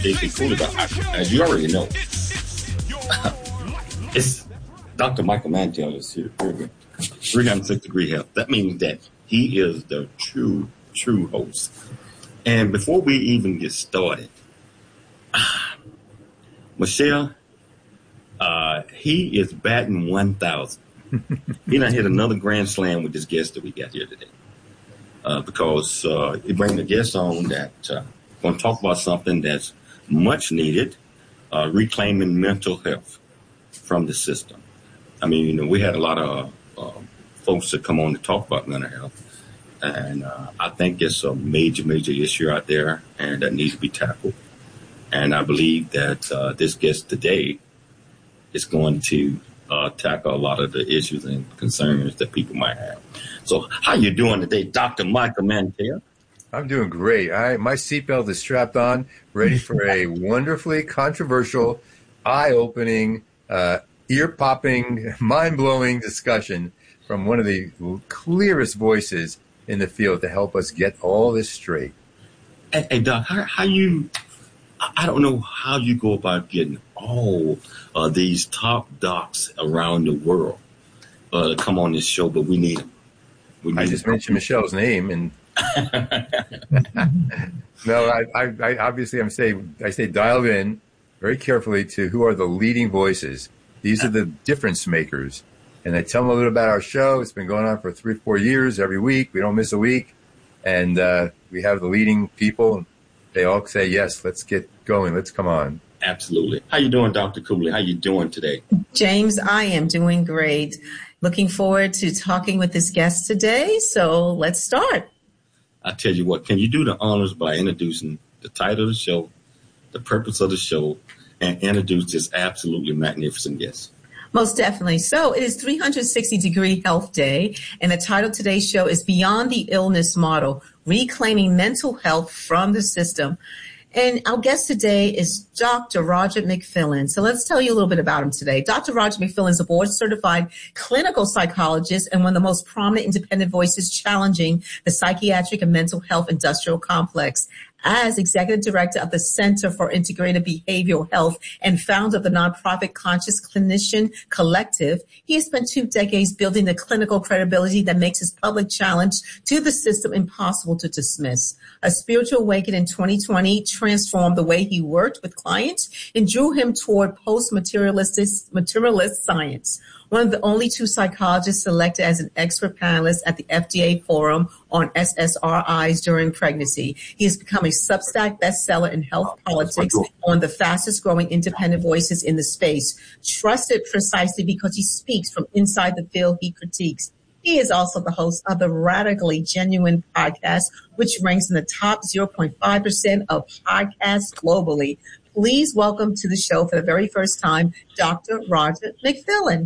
As you already know, it's Dr. Michael Mantell is here. 360 Health. That means that he is the true host. And before we even get started, Michelle, he is batting 1,000. He done hit another grand slam with this guest that we got here today. Because he brings a guest on that going to talk about something that's much needed, reclaiming mental health from the system. I mean, we had a lot of folks that come on to talk about mental health, and I think it's a major issue out there, and that needs to be tackled. And I believe that this guest today is going to tackle a lot of the issues and concerns that people might have. So how you doing today, Dr. Michael Mantell? I'm doing great. My seatbelt is strapped on, ready for a wonderfully controversial, eye-opening, ear-popping, mind-blowing discussion from one of the clearest voices in the field to help us get all this straight. Hey Doc, how you... I don't know how you go about getting all these top docs around the world to come on this show, but we need them. I just mentioned Michelle's name, and no, I obviously I stay dialed in very carefully to who are the leading voices. These are the difference makers, and I tell them a little about our show. It's been going on for 3-4 years. Every week, we don't miss a week, and we have the leading people. They all say, yes, let's get going. Let's come on. Absolutely. How you doing, Dr. Cooley? How you doing today? James, I am doing great. Looking forward to talking with this guest today. So let's start. I tell you what, can you do the honors by introducing the title of the show, the purpose of the show, and introduce this absolutely magnificent guest? Most definitely. So it is 360-degree Health Day, and the title of today's show is Beyond the Illness Model, Reclaiming Mental Health from the System. And our guest today is Dr. Roger McFillin. So let's tell you a little bit about him today. Dr. Roger McFillin is a board-certified clinical psychologist and one of the most prominent independent voices challenging the psychiatric and mental health industrial complex. As executive director of the Center for Integrated Behavioral Health and founder of the nonprofit Conscious Clinician Collective, he has spent 2 decades building the clinical credibility that makes his public challenge to the system impossible to dismiss. A spiritual awakening in 2020 transformed the way he worked with clients and drew him toward post-materialist science. One of the only 2 psychologists selected as an expert panelist at the FDA Forum on SSRIs during pregnancy. He has become a Substack bestseller in health politics, one of the fastest growing independent voices in the space, trusted precisely because he speaks from inside the field he critiques. He is also the host of the Radically Genuine podcast, which ranks in the top 0.5% of podcasts globally. Please welcome to the show for the very first time, Dr. Roger McFillin.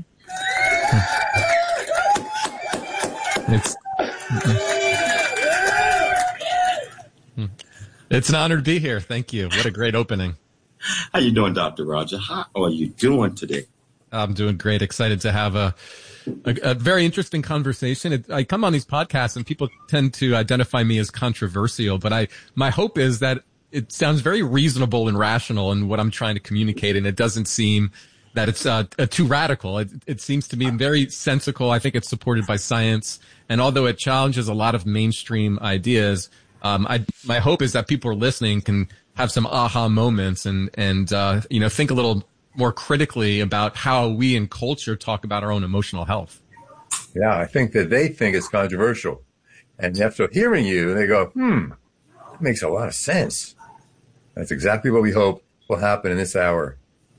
It's an honor to be here. Thank you. What a great opening. How you doing, Dr. Roger? How are you doing today? I'm doing great. Excited to have a very interesting conversation. I come on these podcasts and people tend to identify me as controversial, but my hope is that it sounds very reasonable and rational in what I'm trying to communicate, and it doesn't seem that it's too radical. It seems to me very sensical. I think it's supported by science. And although it challenges a lot of mainstream ideas, my hope is that people are listening can have some aha moments and think a little more critically about how we in culture talk about our own emotional health. Yeah, I think that they think it's controversial. And after hearing you, they go, that makes a lot of sense. That's exactly what we hope will happen in this hour.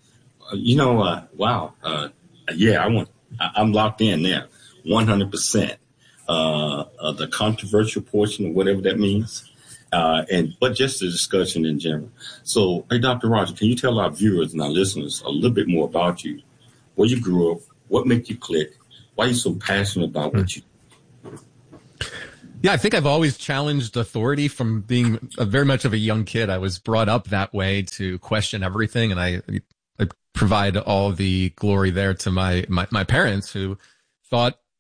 Wow. I'm locked in there, 100%. The controversial portion of whatever that means, but just the discussion in general. So, hey, Dr. Roger, can you tell our viewers and our listeners a little bit more about you, where you grew up, what made you click, why are you so passionate about what you do? Yeah, I think I've always challenged authority from being very much of a young kid. I was brought up that way to question everything, and I provide all the glory there to my parents who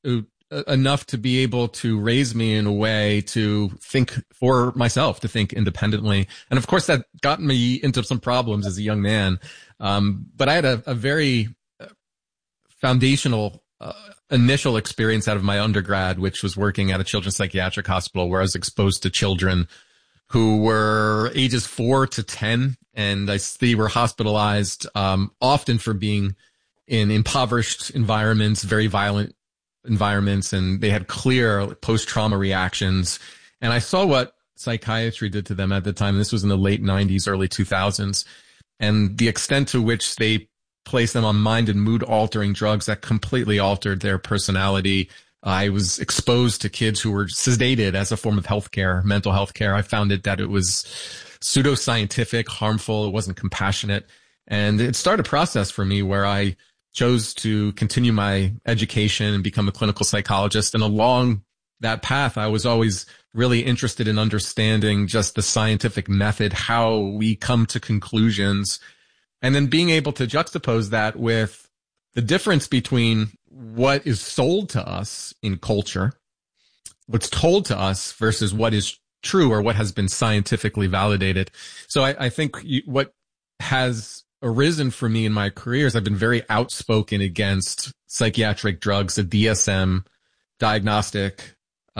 enough to be able to raise me in a way to think for myself, to think independently. And of course, that got me into some problems as a young man. But I had a very foundational initial experience out of my undergrad, which was working at a children's psychiatric hospital where I was exposed to children who were ages 4 to 10. And they were hospitalized, often for being in impoverished environments, very violent environments, and they had clear post-trauma reactions. And I saw what psychiatry did to them at the time. This was in the late 90s, early 2000s, and the extent to which they placed them on mind and mood altering drugs that completely altered their personality. I was exposed to kids who were sedated as a form of healthcare, mental health care. I found that it was pseudoscientific, harmful. It wasn't compassionate. And it started a process for me where I chose to continue my education and become a clinical psychologist. And along that path, I was always really interested in understanding just the scientific method, how we come to conclusions, and then being able to juxtapose that with the difference between what is sold to us in culture, what's told to us versus what is true or what has been scientifically validated. So I think what has arisen for me in my career is I've been very outspoken against psychiatric drugs, the DSM diagnostic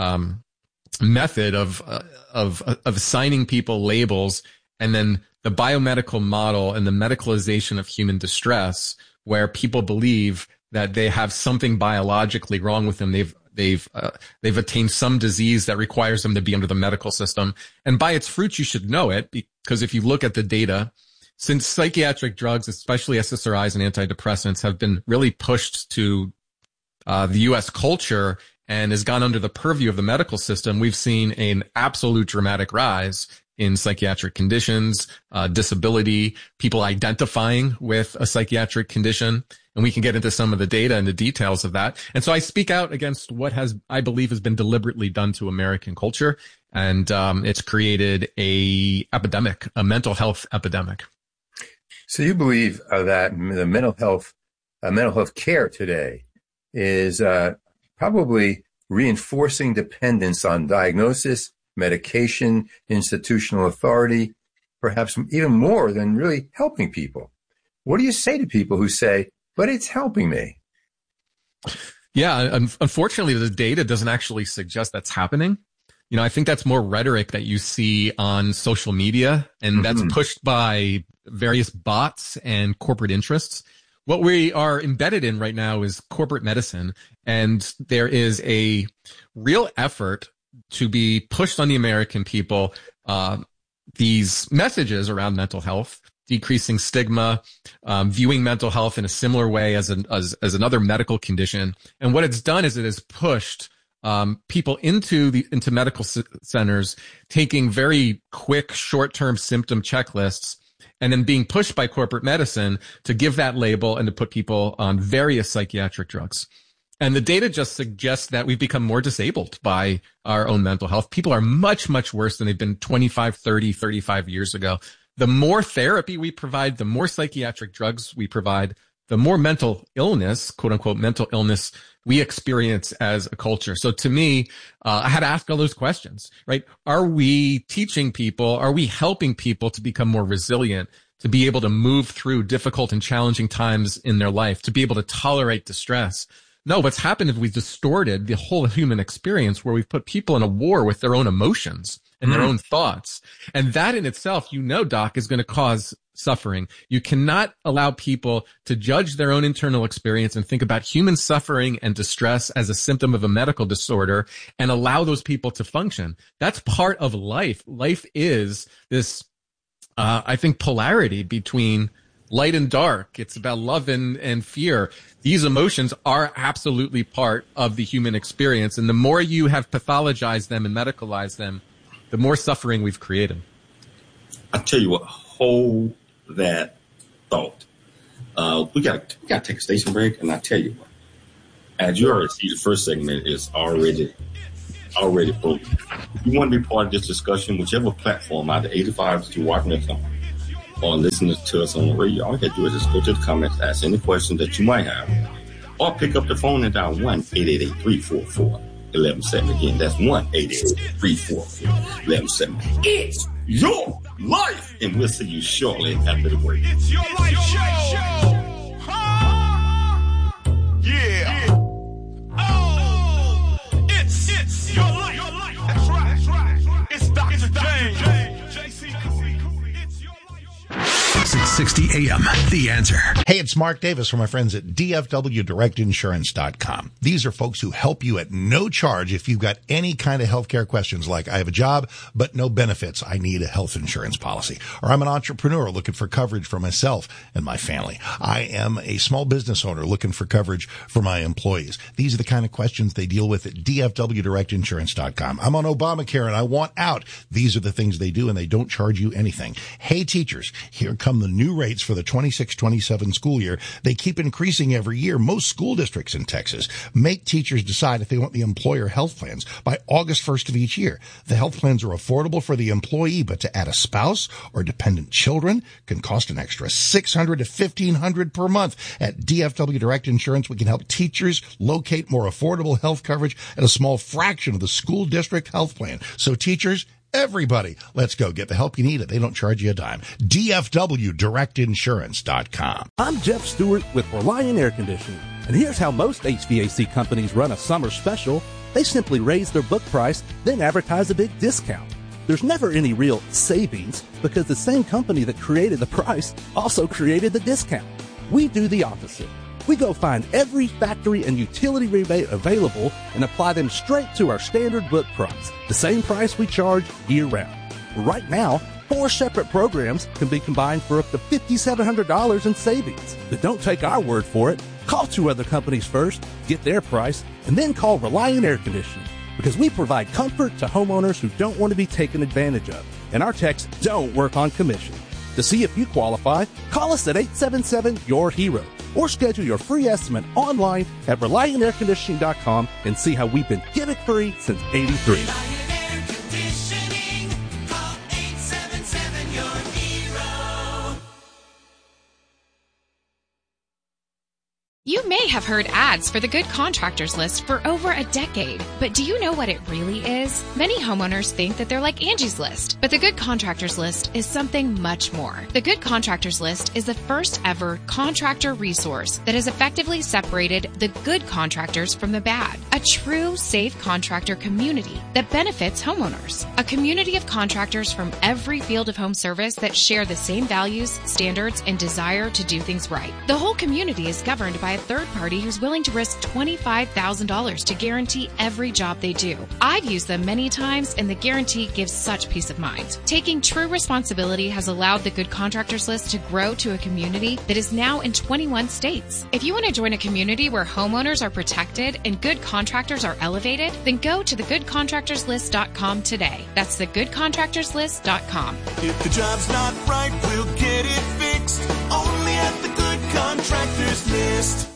method of assigning people labels, and then the biomedical model and the medicalization of human distress, where people believe that they have something biologically wrong with them. They've attained some disease that requires them to be under the medical system. And by its fruits, you should know it, because if you look at the data, since psychiatric drugs, especially SSRIs and antidepressants, have been really pushed to the U.S. culture and has gone under the purview of the medical system, we've seen an absolute dramatic rise in psychiatric conditions, disability, people identifying with a psychiatric condition. And we can get into some of the data and the details of that. And so I speak out against what I believe has been deliberately done to American culture. And it's created a mental health epidemic. So you believe that the mental health care today is probably reinforcing dependence on diagnosis, medication, institutional authority, perhaps even more than really helping people. What do you say to people who say, but it's helping me? Yeah, unfortunately, the data doesn't actually suggest that's happening. I think that's more rhetoric that you see on social media, and that's pushed by various bots and corporate interests. What we are embedded in right now is corporate medicine, and there is a real effort to be pushed on the American people these messages around mental health, decreasing stigma, viewing mental health in a similar way as another medical condition. And what it's done is it has pushed people into medical centers, taking very quick, short-term symptom checklists, and then being pushed by corporate medicine to give that label and to put people on various psychiatric drugs. And the data just suggests that we've become more disabled by our own mental health. People are much, much worse than they've been 25, 30, 35 years ago. The more therapy we provide, the more psychiatric drugs we provide, the more mental illness, quote unquote, mental illness we experience as a culture. So to me, I had to ask all those questions, right? Are we teaching people? Are we helping people to become more resilient, to be able to move through difficult and challenging times in their life, to be able to tolerate distress? No, what's happened is we've distorted the whole human experience, where we've put people in a war with their own emotions and their own thoughts. And that in itself, Doc, is going to cause suffering. You cannot allow people to judge their own internal experience and think about human suffering and distress as a symptom of a medical disorder and allow those people to function. That's part of life. Life is this, I think, polarity between light and dark. It's about love and fear. These emotions are absolutely part of the human experience. And the more you have pathologized them and medicalized them, the more suffering we've created. I tell you what, hold that thought. We got to take a station break, and I tell you what, as you already see, the first segment is already broken. If you want to be part of this discussion, whichever platform, either 85 that you're watching us on or listening to us on the radio, all you got to do is just go to the comments, ask any questions that you might have, or pick up the phone and dial 1-888-344-1170. Again, that's 1-888-344-1170. It's your life, and we'll see you shortly after the break. It's your life show. Yeah. Oh, it's your life. That's right. It's Dr. James. JC Cooley. It's your life show. 660 AM, The Answer. Hey, it's Mark Davis from my friends at DFWDirectInsurance.com. These are folks who help you at no charge if you've got any kind of healthcare questions like, I have a job, but no benefits. I need a health insurance policy. Or I'm an entrepreneur looking for coverage for myself and my family. I am a small business owner looking for coverage for my employees. These are the kind of questions they deal with at DFWDirectInsurance.com. I'm on Obamacare and I want out. These are the things they do, and they don't charge you anything. Hey, teachers, here come the new rates for the 26-27 school year. They keep increasing every year. Most school districts in Texas make teachers decide if they want the employer health plans by August 1st of each year. The health plans are affordable for the employee, but to add a spouse or dependent children can cost an extra $600 to $1,500 per month. At DFW Direct Insurance, we can help teachers locate more affordable health coverage at a small fraction of the school district health plan. So teachers, everybody, let's go get the help you need. They don't charge you a dime. DFWDirectInsurance.com. I'm Jeff Stewart with Reliant Air Conditioning, and here's how most HVAC companies run a summer special. They simply raise their book price, then advertise a big discount. There's never any real savings because the same company that created the price also created the discount. We do the opposite. We go find every factory and utility rebate available and apply them straight to our standard book price, the same price we charge year-round. Right now, 4 separate programs can be combined for up to $5,700 in savings. But don't take our word for it. Call 2 other companies first, get their price, and then call Reliant Air Conditioning, because we provide comfort to homeowners who don't want to be taken advantage of, and our techs don't work on commission. To see if you qualify, call us at 877-YOUR-HERO. Or schedule your free estimate online at ReliantAirConditioning.com and see how we've been gimmick-free since '83. You may have heard ads for the Good Contractors List for over a decade, but do you know what it really is? Many homeowners think that they're like Angie's List, but the Good Contractors List is something much more. The Good Contractors List is the first ever contractor resource that has effectively separated the good contractors from the bad. A true safe contractor community that benefits homeowners. A community of contractors from every field of home service that share the same values, standards, and desire to do things right. The whole community is governed by a third party who's willing to risk $25,000 to guarantee every job they do. I've used them many times, and the guarantee gives such peace of mind. Taking true responsibility has allowed the Good Contractors List to grow to a community that is now in 21 states. If you want to join a community where homeowners are protected and good contractors are elevated, then go to thegoodcontractorslist.com today. That's thegoodcontractorslist.com. If the job's not right, we'll get it fixed. Only at the Good Contractors List.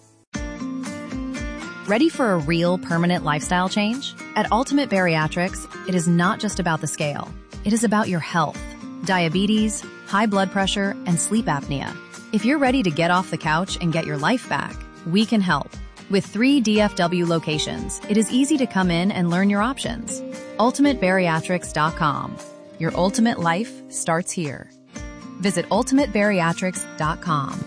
Ready for a real permanent lifestyle change? At Ultimate Bariatrics, it is not just about the scale. It is about your health, diabetes, high blood pressure, and sleep apnea. If you're ready to get off the couch and get your life back, we can help. With 3 DFW locations, it is easy to come in and learn your options. UltimateBariatrics.com. Your ultimate life starts here. Visit UltimateBariatrics.com.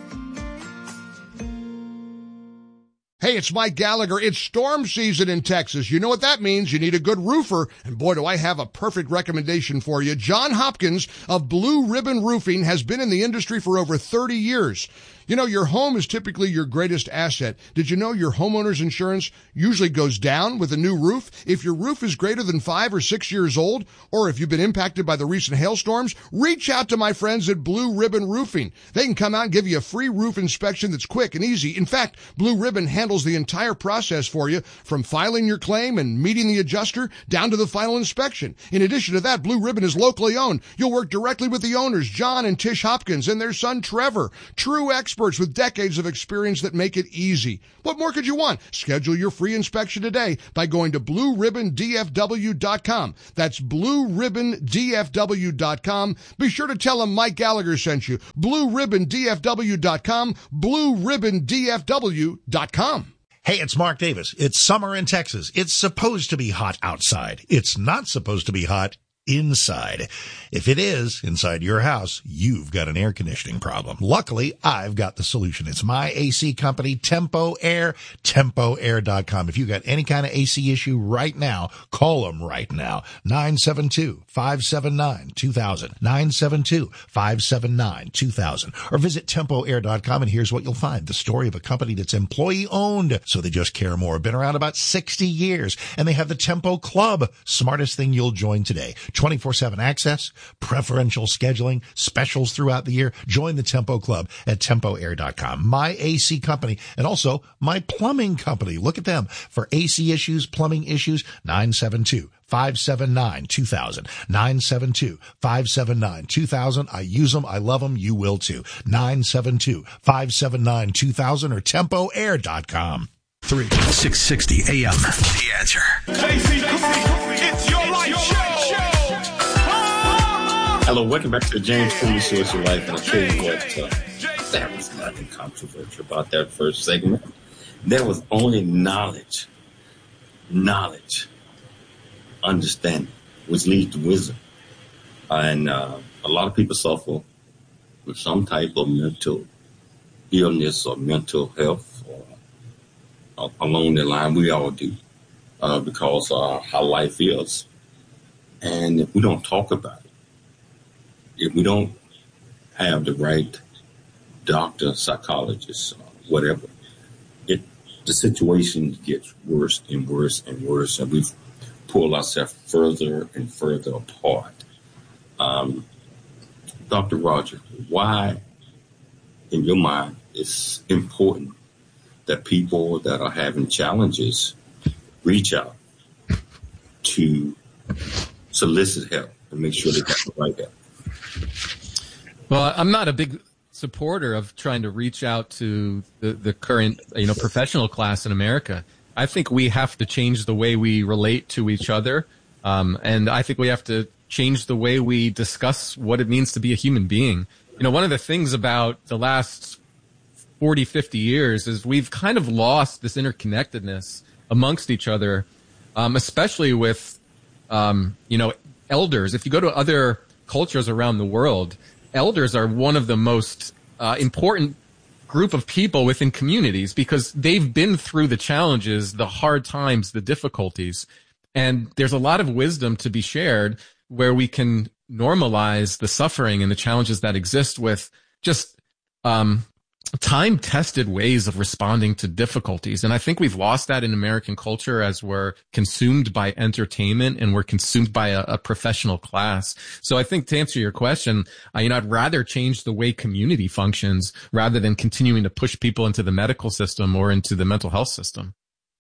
Hey, it's Mike Gallagher. It's storm season in Texas. You know what that means. You need a good roofer. And boy, do I have a perfect recommendation for you. John Hopkins of Blue Ribbon Roofing has been in the industry for over 30 years. You know, your home is typically your greatest asset. Did you know your homeowner's insurance usually goes down with a new roof? If your roof is greater than 5 or 6 years old, or if you've been impacted by the recent hailstorms, reach out to my friends at Blue Ribbon Roofing. They can come out and give you a free roof inspection that's quick and easy. In fact, Blue Ribbon handles the entire process for you, from filing your claim and meeting the adjuster down to the final inspection. In addition to that, Blue Ribbon is locally owned. You'll work directly with the owners, John and Tish Hopkins, and their son, Trevor. True experts experts with decades of experience that make it easy. What more could you want? Schedule your free inspection today by going to BlueRibbonDFW.com. That's BlueRibbonDFW.com. Be sure to tell them Mike Gallagher sent you. BlueRibbonDFW.com. BlueRibbonDFW.com. Hey, it's Mark Davis. It's summer in Texas. It's supposed to be hot outside. It's not supposed to be hot inside. If it is inside your house, you've got an air conditioning problem. Luckily, I've got the solution. It's my AC company, Tempo Air, TempoAir.com. If you've got any kind of AC issue right now, call them right now. 972-579-2000. 972-579-2000. Or visit TempoAir.com, and here's what you'll find. The story of a company that's employee owned, so they just care more. Been around about 60 years, and they have the Tempo Club. Smartest thing you'll join today. 24/7 access, preferential scheduling, specials throughout the year. Join the Tempo Club at TempoAir.com. My AC company, and also my plumbing company. Look at them for AC issues, plumbing issues. 972-579-2000. 972-579-2000. I use them. I love them. You will too. 972-579-2000 or TempoAir.com. 660 AM. The Answer. JC Cooley, it's your life show. Hello, welcome back to the James Cooley Show. It's your life, and I'll tell you what, there was nothing controversial about that first segment. There was only knowledge, understanding, which leads to wisdom. And a lot of people suffer with some type of mental illness or mental health or along the line. We all do because how life is. And if we don't talk about it, if we don't have the right doctor, psychologist, whatever, the situation gets worse and worse and worse, and we've pulled ourselves further and further apart. Dr. Roger, why, in your mind, it's important that people that are having challenges reach out to solicit help and make sure they get the right help? Well, I'm not a big supporter of trying to reach out to the current, professional class in America. I think we have to change the way we relate to each other. And I think we have to change the way we discuss what it means to be a human being. One of the things about the last 40, 50 years is we've kind of lost this interconnectedness amongst each other, especially with, elders. If you go to other cultures around the world, elders are one of the most important group of people within communities because they've been through the challenges, the hard times, the difficulties. And there's a lot of wisdom to be shared where we can normalize the suffering and the challenges that exist with just time-tested ways of responding to difficulties. And I think we've lost that in American culture as we're consumed by entertainment and we're consumed by a professional class. So I think to answer your question, I'd rather change the way community functions rather than continuing to push people into the medical system or into the mental health system.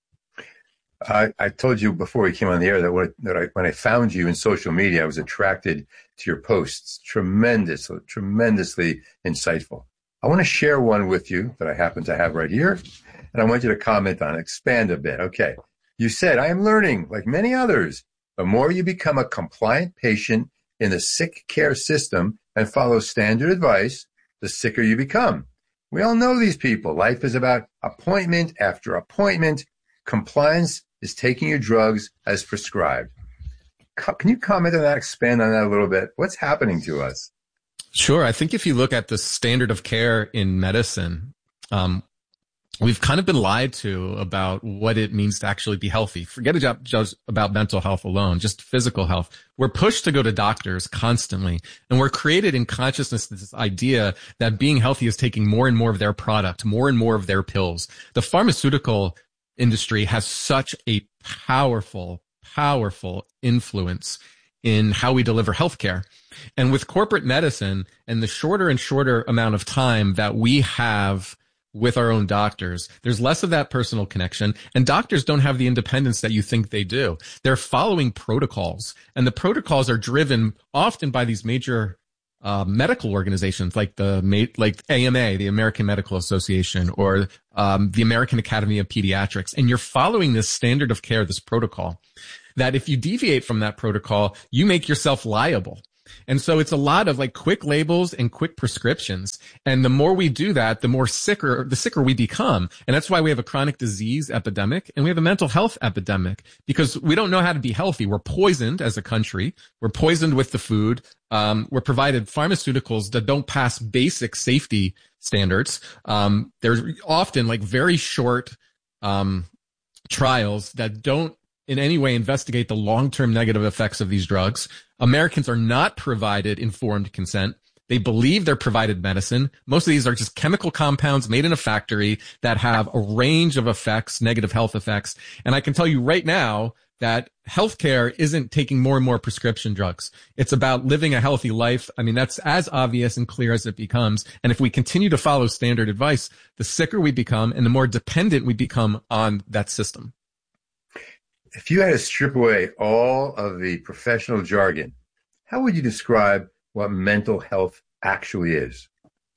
I told you before we came on the air that when I found you in social media, I was attracted to your posts. Tremendously insightful. I want to share one with you that I happen to have right here, and I want you to comment on it, expand a bit. Okay. You said, I am learning, like many others, the more you become a compliant patient in the sick care system and follow standard advice, the sicker you become. We all know these people. Life is about appointment after appointment. Compliance is taking your drugs as prescribed. Can you comment on that, expand on that a little bit? What's happening to us? Sure. I think if you look at the standard of care in medicine, we've kind of been lied to about what it means to actually be healthy. Forget just about mental health alone, just physical health. We're pushed to go to doctors constantly, and we're created in consciousness this idea that being healthy is taking more and more of their product, more and more of their pills. The pharmaceutical industry has such a powerful influence in how we deliver healthcare. And with corporate medicine and the shorter and shorter amount of time that we have with our own doctors, there's less of that personal connection, and doctors don't have the independence that you think they do. They're following protocols, and the protocols are driven often by these major medical organizations like AMA, the American Medical Association, or the American Academy of Pediatrics, and you're following this standard of care, this protocol, that if you deviate from that protocol, you make yourself liable. And so it's a lot of like quick labels and quick prescriptions. And the more we do that, the sicker we become. And that's why we have a chronic disease epidemic and we have a mental health epidemic, because we don't know how to be healthy. We're poisoned as a country. We're poisoned with the food. We're provided pharmaceuticals that don't pass basic safety standards. There's often like very short, trials that don't in any way investigate the long-term negative effects of these drugs. Americans are not provided informed consent. They believe they're provided medicine. Most of these are just chemical compounds made in a factory that have a range of effects, negative health effects. And I can tell you right now that healthcare isn't taking more and more prescription drugs. It's about living a healthy life. I mean, that's as obvious and clear as it becomes. And if we continue to follow standard advice, the sicker we become and the more dependent we become on that system. If you had to strip away all of the professional jargon, how would you describe what mental health actually is?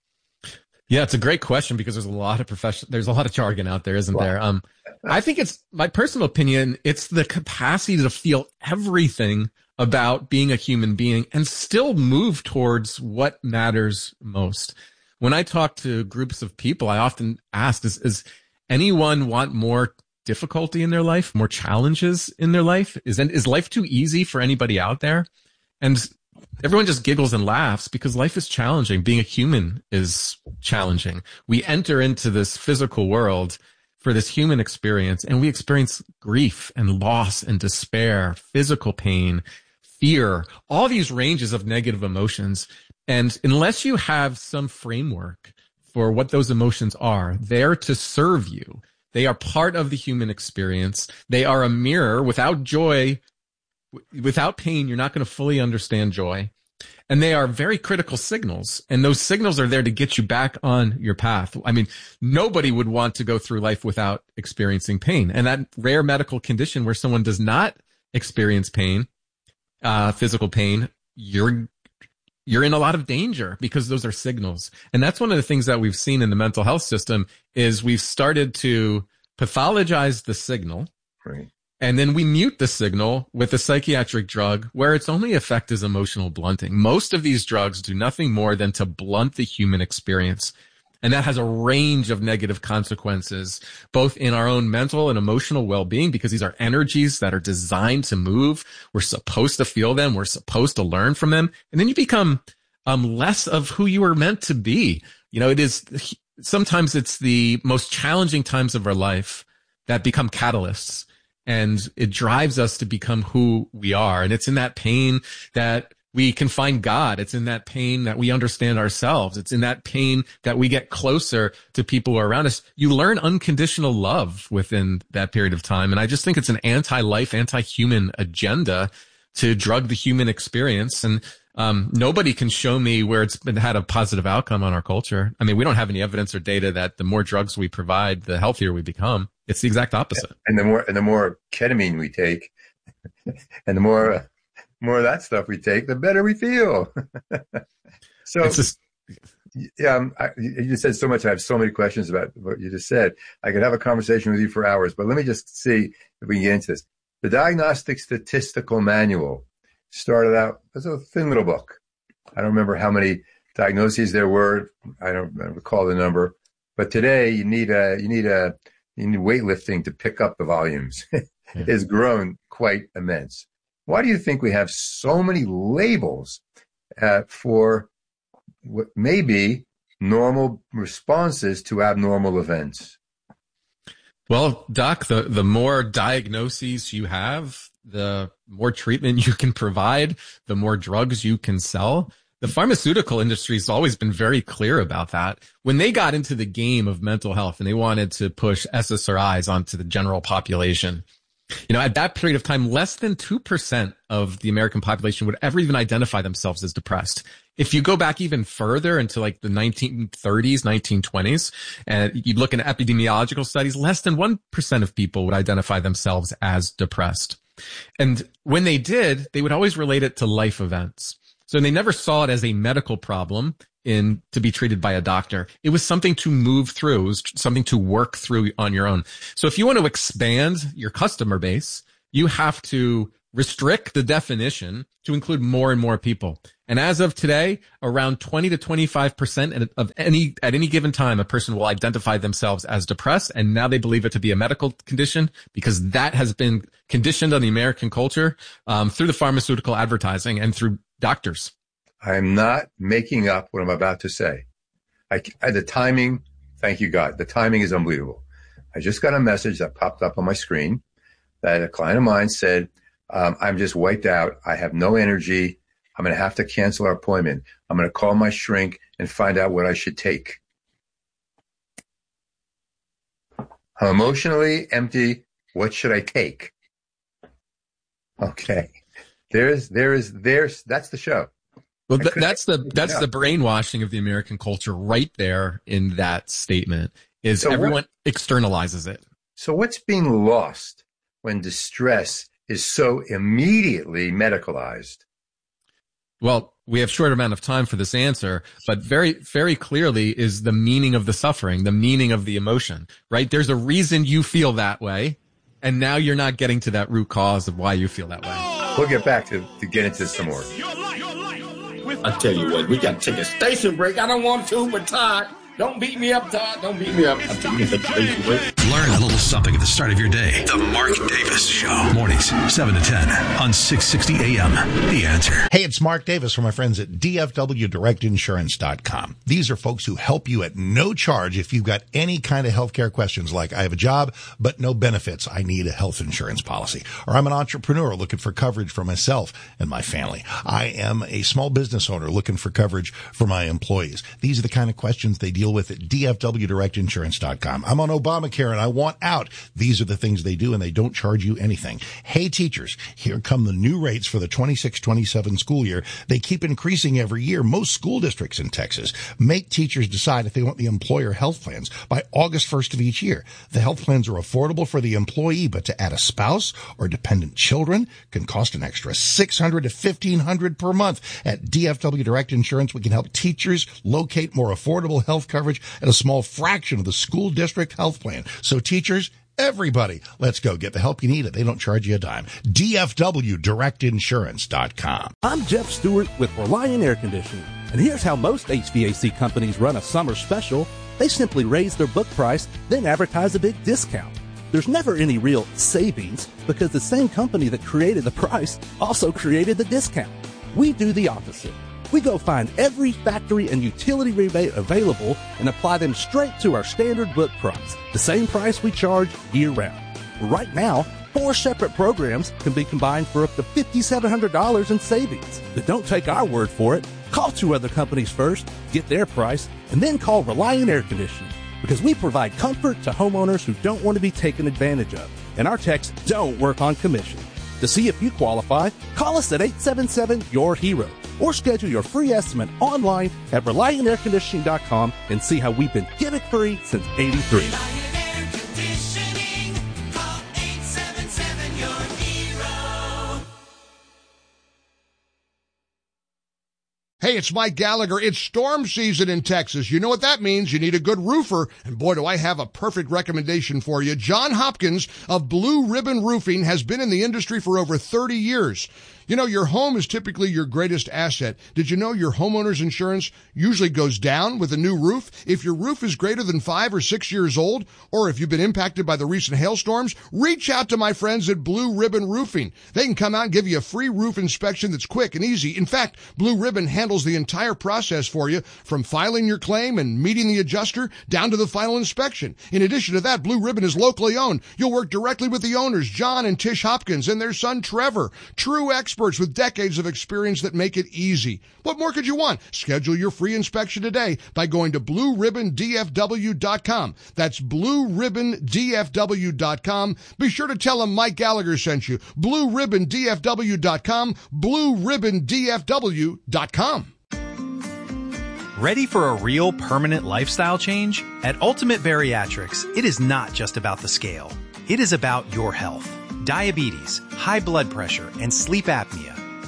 Yeah, it's a great question because there's a lot of jargon out there, isn't there? I think it's my personal opinion. It's the capacity to feel everything about being a human being and still move towards what matters most. When I talk to groups of people, I often ask, does anyone want more difficulty in their life, more challenges in their life? Is life too easy for anybody out there? And everyone just giggles and laughs because life is challenging. Being a human is challenging. We enter into this physical world for this human experience, and we experience grief and loss and despair, physical pain, fear, all these ranges of negative emotions. And unless you have some framework for what those emotions are, there to serve you, they are part of the human experience. They are a mirror. Without joy, without pain, you're not going to fully understand joy. And they are very critical signals. And those signals are there to get you back on your path. I mean, nobody would want to go through life without experiencing pain. And that rare medical condition where someone does not experience pain, physical pain, you're in a lot of danger because those are signals. And that's one of the things that we've seen in the mental health system is we've started to pathologize the signal. Right. And then we mute the signal with a psychiatric drug where its only effect is emotional blunting. Most of these drugs do nothing more than to blunt the human experience. And that has a range of negative consequences, both in our own mental and emotional well-being, because these are energies that are designed to move. We're supposed to feel them. We're supposed to learn from them. And then you become less of who you were meant to be. You know, sometimes it's the most challenging times of our life that become catalysts. And it drives us to become who we are. And it's in that pain that we can find God. It's in that pain that we understand ourselves. It's in that pain that we get closer to people who are around us. You learn unconditional love within that period of time. And I just think it's an anti-life, anti-human agenda to drug the human experience. And nobody can show me where it's had a positive outcome on our culture. I mean, we don't have any evidence or data that the more drugs we provide, the healthier we become. It's the exact opposite. And the more ketamine we take, and the more of that stuff we take, the better we feel. So, you just said so much. I have so many questions about what you just said. I could have a conversation with you for hours, but let me just see if we can get into this. The Diagnostic Statistical Manual started out as a thin little book. I don't remember how many diagnoses there were. I don't recall the number. But today you need weightlifting to pick up the volumes. It's grown quite immense. Why do you think we have so many labels for what may be normal responses to abnormal events? Well, Doc, the more diagnoses you have, the more treatment you can provide, the more drugs you can sell. The pharmaceutical industry has always been very clear about that. When they got into the game of mental health and they wanted to push SSRIs onto the general population, you know, at that period of time, less than 2% of the American population would ever even identify themselves as depressed. If you go back even further into like the 1930s, 1920s, and you look at epidemiological studies, less than 1% of people would identify themselves as depressed. And when they did, they would always relate it to life events. So they never saw it as a medical problem to be treated by a doctor. It was something to move through. It was something to work through on your own. So if you want to expand your customer base, you have to restrict the definition to include more and more people. And as of today, around 20 to 25% of at any given time, a person will identify themselves as depressed. And now they believe it to be a medical condition because that has been conditioned on the American culture, through the pharmaceutical advertising and through doctors. I'm not making up what I'm about to say. The timing, thank you, God. The timing is unbelievable. I just got a message that popped up on my screen that a client of mine said, I'm just wiped out. I have no energy. I'm going to have to cancel our appointment. I'm going to call my shrink and find out what I should take. I'm emotionally empty. What should I take? Okay. That's the show. Well, that's the brainwashing of the American culture right there in that statement is so everyone externalizes it. So what's being lost when distress is so immediately medicalized? Well, we have short amount of time for this answer, but very, very clearly is the meaning of the suffering, the meaning of the emotion, right? There's a reason you feel that way. And now you're not getting to that root cause of why you feel that way. We'll get back to get into some more. I tell you what, we got to take a station break. I don't want to, but Todd, don't beat me up, Todd. Don't beat me up. I'm taking a station break. Learn a little something at the start of your day. The Mark Davis Show. Mornings, 7 to 10 on 660 AM. The Answer. Hey, it's Mark Davis from my friends at DFWDirectInsurance.com. These are folks who help you at no charge if you've got any kind of healthcare questions like I have a job, but no benefits. I need a health insurance policy. Or I'm an entrepreneur looking for coverage for myself and my family. I am a small business owner looking for coverage for my employees. These are the kind of questions they deal with at DFWDirectInsurance.com. I'm on Obamacare and I want out. These are the things they do and they don't charge you anything. Hey teachers, here come the new rates for the 26-27 school year. They keep increasing every year. Most school districts in Texas make teachers decide if they want the employer health plans by August 1st of each year. The health plans are affordable for the employee, but to add a spouse or dependent children can cost an extra $600 to $1,500 per month. At DFW Direct Insurance, we can help teachers locate more affordable health coverage at a small fraction of the school district health plan. So teachers, everybody, let's go get the help you need. They don't charge you a dime. DFWDirectInsurance.com. I'm Jeff Stewart with Reliant Air Conditioning, and here's how most HVAC companies run a summer special. They simply raise their book price, then advertise a big discount. There's never any real savings because the same company that created the price also created the discount. We do the opposite. We go find every factory and utility rebate available and apply them straight to our standard book price, the same price we charge year-round. Right now, 4 separate programs can be combined for up to $5,700 in savings. But don't take our word for it. Call 2 other companies first, get their price, and then call Reliant Air Conditioning, because we provide comfort to homeowners who don't want to be taken advantage of, and our techs don't work on commission. To see if you qualify, call us at 877-YOUR-HERO or schedule your free estimate online at ReliantAirConditioning.com and see how we've been gimmick-free since '83. Hey, it's Mike Gallagher. It's storm season in Texas. You know what that means. You need a good roofer. And boy, do I have a perfect recommendation for you. John Hopkins of Blue Ribbon Roofing has been in the industry for over 30 years. You know, your home is typically your greatest asset. Did you know your homeowner's insurance usually goes down with a new roof? If your roof is greater than 5 or 6 years old, or if you've been impacted by the recent hailstorms, reach out to my friends at Blue Ribbon Roofing. They can come out and give you a free roof inspection that's quick and easy. In fact, Blue Ribbon handles the entire process for you, from filing your claim and meeting the adjuster down to the final inspection. In addition to that, Blue Ribbon is locally owned. You'll work directly with the owners, John and Tish Hopkins, and their son, Trevor. True experts with decades of experience that make it easy. What more could you want? Schedule your free inspection today by going to BlueRibbonDFW.com. That's BlueRibbonDFW.com. Be sure to tell them Mike Gallagher sent you. BlueRibbonDFW.com. BlueRibbonDFW.com. Ready for a real permanent lifestyle change? At Ultimate Bariatrics, it is not just about the scale. It is about your health. Diabetes, high blood pressure, and sleep apnea.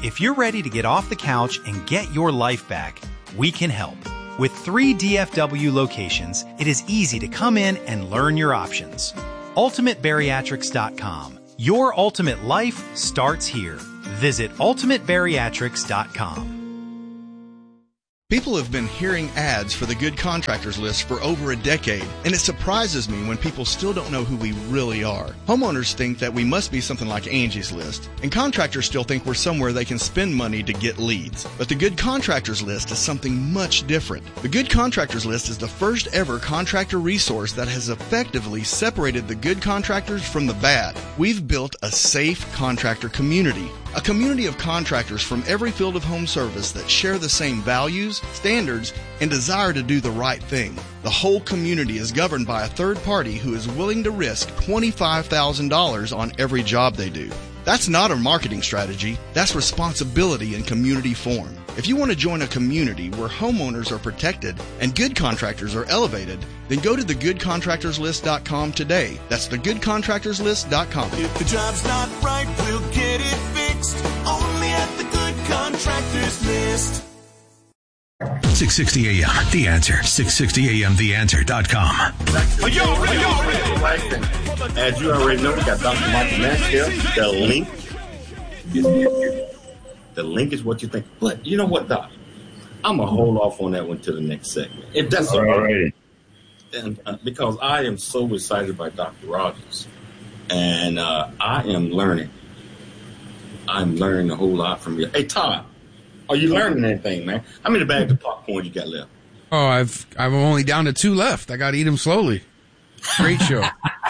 If you're ready to get off the couch and get your life back, we can help. With 3 DFW locations, it is easy to come in and learn your options. UltimateBariatrics.com. Your ultimate life starts here. Visit UltimateBariatrics.com. People have been hearing ads for the Good Contractors List for over a decade, and it surprises me when people still don't know who we really are. Homeowners think that we must be something like Angie's List, and contractors still think we're somewhere they can spend money to get leads. But the Good Contractors List is something much different. The Good Contractors List is the first ever contractor resource that has effectively separated the good contractors from the bad. We've built a safe contractor community. A community of contractors from every field of home service that share the same values, standards, and desire to do the right thing. The whole community is governed by a third party who is willing to risk $25,000 on every job they do. That's not a marketing strategy. That's responsibility in community form. If you want to join a community where homeowners are protected and good contractors are elevated, then go to thegoodcontractorslist.com today. That's thegoodcontractorslist.com. If the job's not right, we'll get it fixed. Only at the Good Contractors List. 660 AM, The Answer. 660 AM, TheAnswer.com. Are y'all ready? As you already know, we got Dr. Michael Mansfield. The link is here. The link is what you think. But you know what, Doc? I'm going to hold off on that one to the next segment. If that's all right. And, because I am so excited by Dr. Rogers. And I am learning. I'm learning a whole lot from you. Hey, Todd, are you learning anything, man? How many bags of popcorn you got left? Oh, I'm only down to 2 left. I got to eat them slowly. Great show.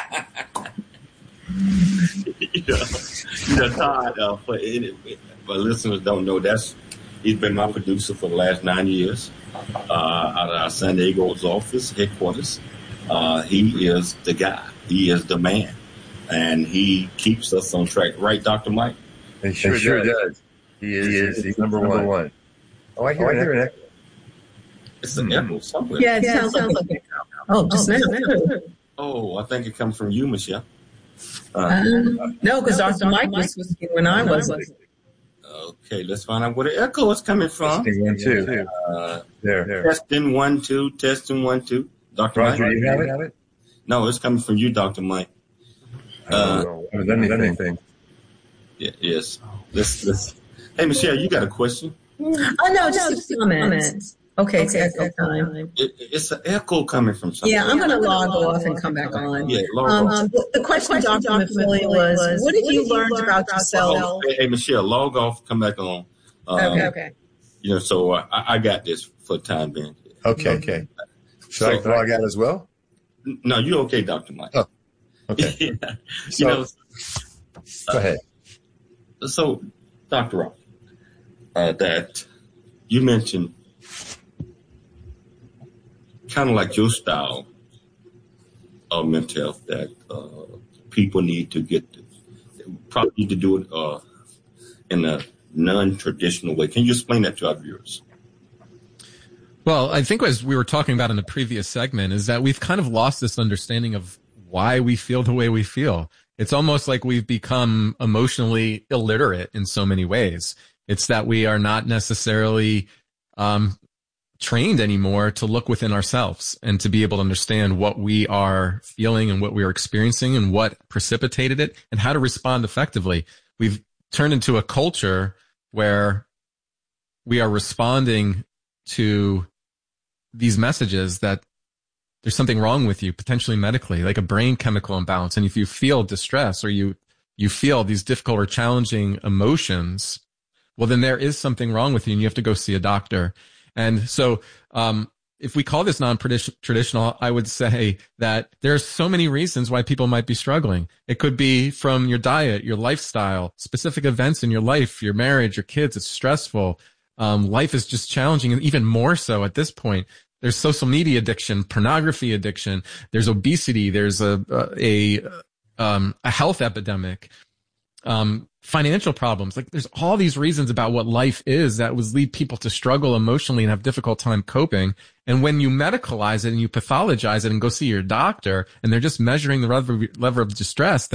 Todd, for listeners don't know, he's been my producer for the last 9 years out of our San Diego's office, headquarters. He is the guy. He is the man. And he keeps us on track. Right, Dr. Mike? He sure does. He is. He's number one. Oh, I hear an echo. It's an echo somewhere. Yeah, it sounds like an echo. Oh, just now. Oh, I think it comes from you, Michelle. No, because Dr. Mike was speaking when I wasn't. Okay, let's find out where the echo is coming from. Testing 1, 2. There. Testing 1, 2. Testing 1, 2. Dr. Roger, Mike, do you have it? No, it's coming from you, Dr. Mike. I haven't done anything. Yes. Let's. Hey, Michelle, you got a question? Oh, no, just a comment. Okay, it's echo time. It's an echo coming from something. Yeah, I'm going to log off and come back on. Yeah, log off. The question, Dr. McFilly, was, what have you learned about yourself? Hey, Michelle, log off, come back on. Okay. So I got this for the time being. Okay. Should I log out as well? No, you're okay, Dr. Mike. Oh, okay. Go ahead. So, Dr. Rock, that you mentioned kind of like your style of mental health that people need to probably need to do it in a non-traditional way. Can you explain that to our viewers? Well, I think as we were talking about in the previous segment is that we've kind of lost this understanding of why we feel the way we feel. It's almost like we've become emotionally illiterate in so many ways. It's that we are not necessarily trained anymore to look within ourselves and to be able to understand what we are feeling and what we are experiencing and what precipitated it and how to respond effectively. We've turned into a culture where we are responding to these messages that there's something wrong with you, potentially medically, like a brain chemical imbalance. And if you feel distress or you feel these difficult or challenging emotions, well, then there is something wrong with you and you have to go see a doctor. And so, if we call this non-traditional, I would say that there are so many reasons why people might be struggling. It could be from your diet, your lifestyle, specific events in your life, your marriage, your kids. It's stressful. Life is just challenging, and even more so at this point. There's social media addiction, pornography addiction. There's obesity. There's a health epidemic, financial problems. Like there's all these reasons about what life is that would lead people to struggle emotionally and have difficult time coping. And when you medicalize it and you pathologize it and go see your doctor and they're just measuring the level of distress, then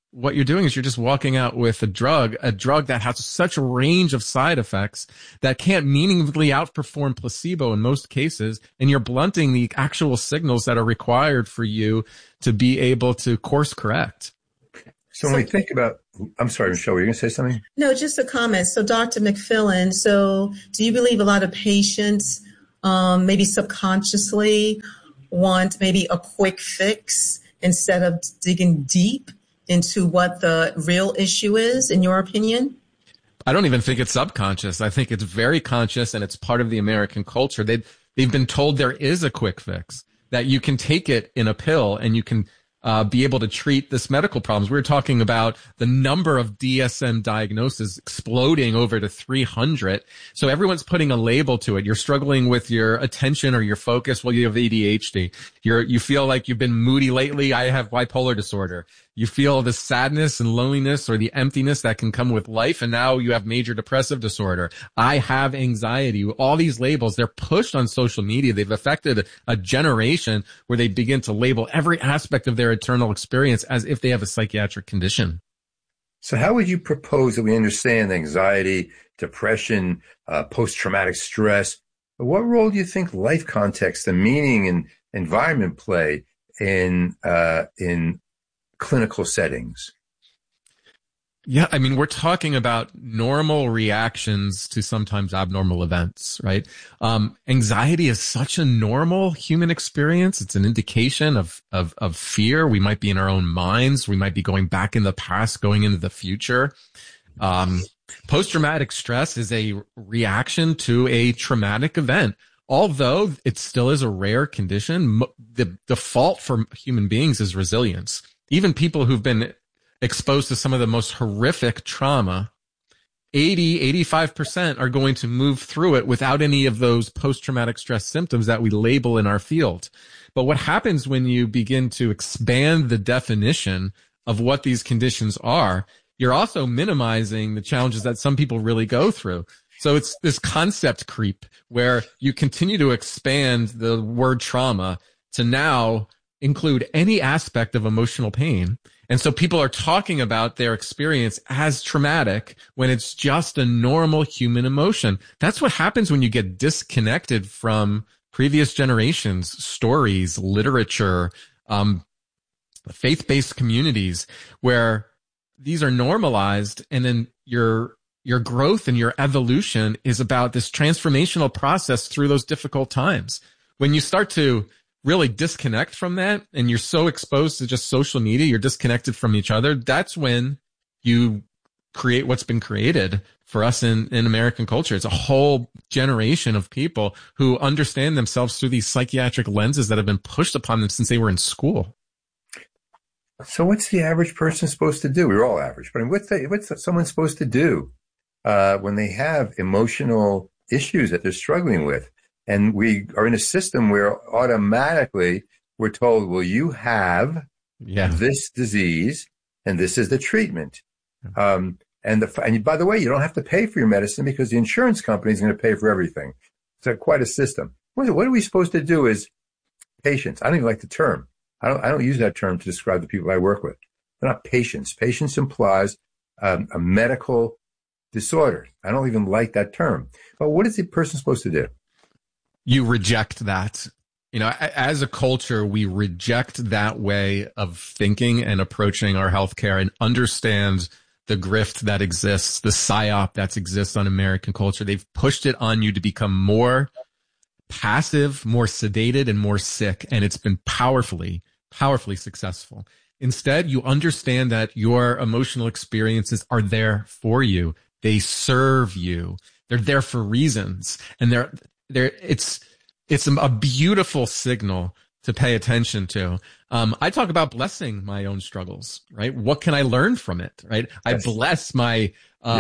what you're doing is you're just walking out with a drug that has such a range of side effects that can't meaningfully outperform placebo in most cases. And you're blunting the actual signals that are required for you to be able to course correct. So when we think about, I'm sorry, Michelle, were you going to say something? No, just a comment. So Dr. McFillan, so do you believe a lot of patients maybe subconsciously want maybe a quick fix instead of digging deep into what the real issue is, in your opinion? I don't even think it's subconscious. I think it's very conscious, and it's part of the American culture. They've been told there is a quick fix, that you can take it in a pill and you can be able to treat this medical problems. We were talking about the number of DSM diagnoses exploding over to 300. So everyone's putting a label to it. You're struggling with your attention or your focus. Well, you have ADHD. You feel like you've been moody lately. I have bipolar disorder. You feel the sadness and loneliness or the emptiness that can come with life. And now you have major depressive disorder. I have anxiety. All these labels, they're pushed on social media. They've affected a generation where they begin to label every aspect of their internal experience as if they have a psychiatric condition. So how would you propose that we understand anxiety, depression, post-traumatic stress? What role do you think life context and meaning and environment play in clinical settings? Yeah, I mean, we're talking about normal reactions to sometimes abnormal events, right? Anxiety is such a normal human experience. It's an indication of fear. We might be in our own minds. We might be going back in the past, going into the future. Post-traumatic stress is a reaction to a traumatic event. Although it still is a rare condition, the default for human beings is resilience. Even people who've been exposed to some of the most horrific trauma, 85% are going to move through it without any of those post-traumatic stress symptoms that we label in our field. But what happens when you begin to expand the definition of what these conditions are, you're also minimizing the challenges that some people really go through. So it's this concept creep where you continue to expand the word trauma to now include any aspect of emotional pain. And so people are talking about their experience as traumatic when it's just a normal human emotion. That's what happens when you get disconnected from previous generations, stories, literature, faith-based communities where these are normalized, and then your growth and your evolution is about this transformational process through those difficult times. When you start to really disconnect from that and you're so exposed to just social media, you're disconnected from each other, that's when you create what's been created for us in American culture. It's a whole generation of people who understand themselves through these psychiatric lenses that have been pushed upon them since they were in school. So what's the average person supposed to do? We're all average, but what's someone supposed to do when they have emotional issues that they're struggling with? And we are in a system where automatically we're told, well, you have this disease and this is the treatment. And by the way, you don't have to pay for your medicine because the insurance company is going to pay for everything. It's quite a system. What are we supposed to do as patients? I don't even like the term. I don't use that term to describe the people I work with. They're not patients. Patients implies a medical disorder. I don't even like that term. But what is the person supposed to do? You reject that. You know, as a culture, we reject that way of thinking and approaching our healthcare and understand the grift that exists, the psyop that exists on American culture. They've pushed it on you to become more passive, more sedated, and more sick. And it's been powerfully successful. Instead, you understand that your emotional experiences are there for you. They serve you. They're there for reasons. And it's a beautiful signal to pay attention to. I talk about blessing my own struggles, right? What can I learn from it, right? Yes. I bless my,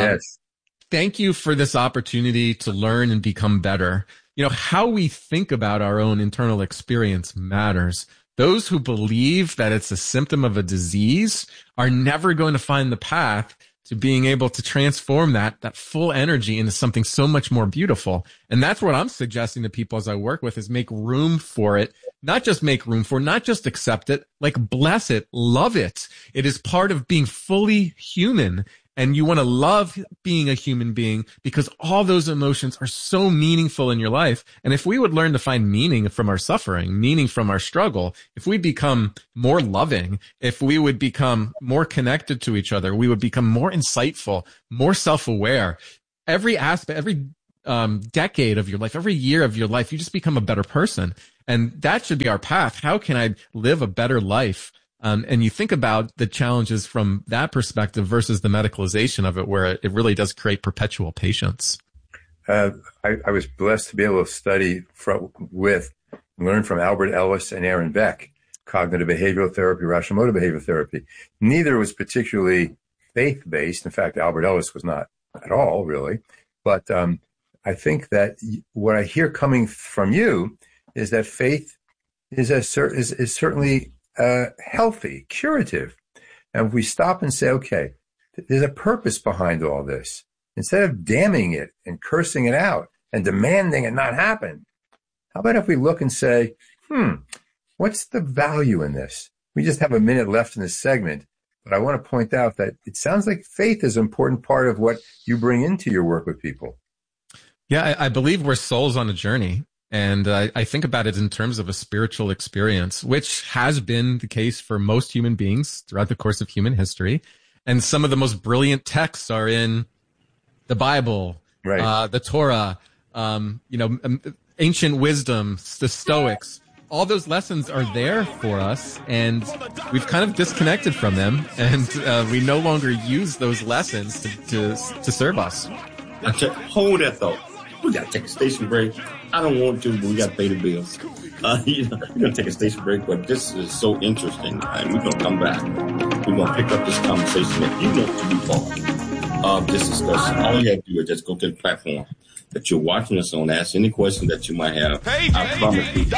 thank you for this opportunity to learn and become better. You know, how we think about our own internal experience matters. Those who believe that it's a symptom of a disease are never going to find the path to being able to transform that full energy into something so much more beautiful. And that's what I'm suggesting to people as I work with is make room for it not just make room for, not just accept it, like bless it, love it. It is part of being fully human. And you want to love being a human being because all those emotions are so meaningful in your life. And if we would learn to find meaning from our suffering, meaning from our struggle, if we become more loving, if we would become more connected to each other, we would become more insightful, more self-aware. Every aspect, every decade of your life, every year of your life, you just become a better person. And that should be our path. How can I live a better life? And you think about the challenges from that perspective versus the medicalization of it, where it really does create perpetual patience. I was blessed to be able to study with and learn from Albert Ellis and Aaron Beck, cognitive behavioral therapy, rational motor behavioral therapy. Neither was particularly faith-based. In fact, Albert Ellis was not at all, really. But I think that what I hear coming from you is that faith is certainly healthy, curative. And if we stop and say, okay, there's a purpose behind all this, instead of damning it and cursing it out and demanding it not happen, how about if we look and say, what's the value in this? We just have a minute left in this segment, but I want to point out that it sounds like faith is an important part of what you bring into your work with people. Yeah, I believe we're souls on a journey. And I think about it in terms of a spiritual experience, which has been the case for most human beings throughout the course of human history. And some of the most brilliant texts are in the Bible, right. The Torah, ancient wisdom, the Stoics. All those lessons are there for us, and we've kind of disconnected from them, and we no longer use those lessons to serve us. Hold that thought. We got to take a station break. I don't want to, but we got to pay the bills. We're going to take a station break, but this is so interesting. And we're going to come back. We're going to pick up this conversation that you want to be part of this discussion. All you have to do is just go to the platform that you're watching us on. Ask any question that you might have. I promise you.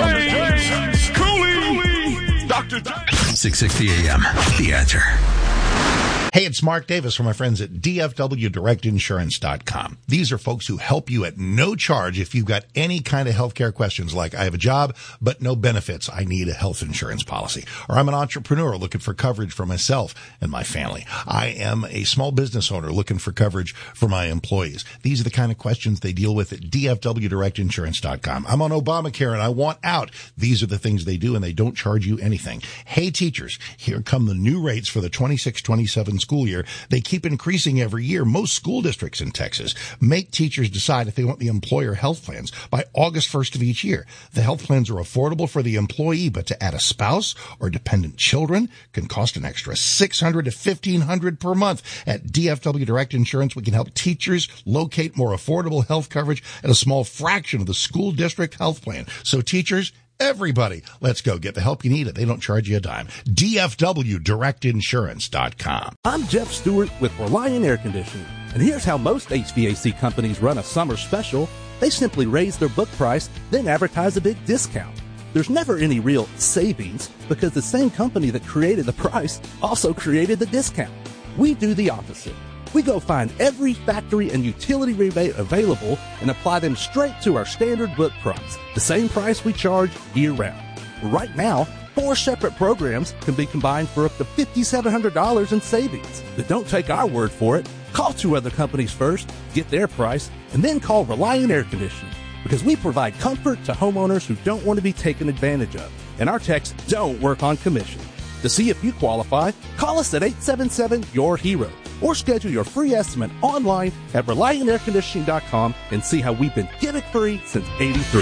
Cooley. Dr. 660 AM. The Answer. Hey, it's Mark Davis from my friends at DFWDirectInsurance.com. These are folks who help you at no charge if you've got any kind of healthcare questions like, I have a job, but no benefits. I need a health insurance policy. Or I'm an entrepreneur looking for coverage for myself and my family. I am a small business owner looking for coverage for my employees. These are the kind of questions they deal with at DFWDirectInsurance.com. I'm on Obamacare and I want out. These are the things they do, and they don't charge you anything. Hey, teachers, here come the new rates for the 26-27 school year. They keep increasing every year. Most school districts in Texas make teachers decide if they want the employer health plans by August 1st of each year. The health plans are affordable for the employee, but to add a spouse or dependent children can cost an extra $600 to $1,500 per month. At DFW Direct Insurance, we can help teachers locate more affordable health coverage at a small fraction of the school district health plan. So teachers, everybody, let's go get the help you need. They don't charge you a dime. DFWDirectInsurance.com. I'm Jeff Stewart with Reliant Air Conditioning, and here's how most HVAC companies run a summer special. They simply raise their book price, then advertise a big discount. There's never any real savings because the same company that created the price also created the discount. We do the opposite. We go find every factory and utility rebate available and apply them straight to our standard book price, the same price we charge year-round. Right now, 4 separate programs can be combined for up to $5,700 in savings. But don't take our word for it. Call 2 other companies first, get their price, and then call Reliant Air Conditioning, because we provide comfort to homeowners who don't want to be taken advantage of, and our techs don't work on commission. To see if you qualify, call us at 877-YOUR-HERO. Or schedule your free estimate online at ReliantAirConditioning.com and see how we've been gimmick-free since '83.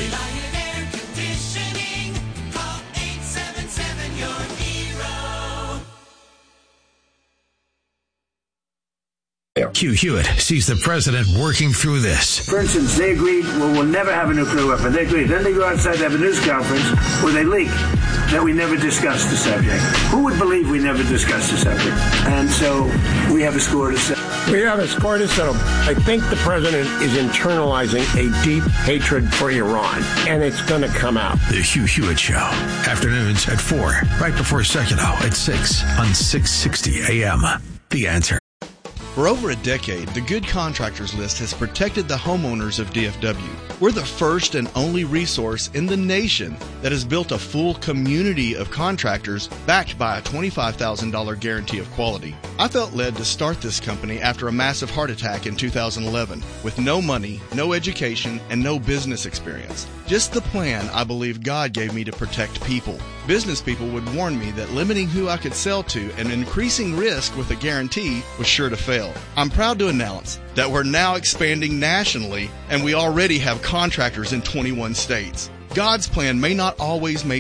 Hugh Hewitt sees the president working through this. For instance, they agreed, we'll never have a nuclear weapon. They agreed. Then they go outside to have a news conference where they leak that we never discussed the subject. Who would believe we never discussed the subject? And so we have a score to settle. We have a score to settle. I think the president is internalizing a deep hatred for Iran, and it's going to come out. The Hugh Hewitt Show. Afternoons at 4, right before Secular at 6 on 660 AM. The Answer. For over a decade, the Good Contractors List has protected the homeowners of DFW. We're the first and only resource in the nation that has built a full community of contractors backed by a $25,000 guarantee of quality. I felt led to start this company after a massive heart attack in 2011 with no money, no education, and no business experience. Just the plan I believe God gave me to protect people. Business people would warn me that limiting who I could sell to and increasing risk with a guarantee was sure to fail. I'm proud to announce that we're now expanding nationally, and we already have contractors in 21 states. God's plan may not always make